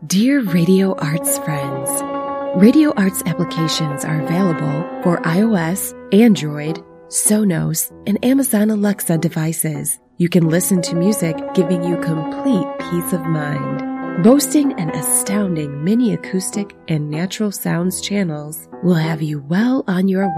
Dear Radio Arts friends, Radio Arts applications are available for iOS, Android, Sonos, and Amazon Alexa devices. You can listen to music giving you complete peace of mind. Boasting an astounding mini acoustic and natural sounds channels will have you well on your way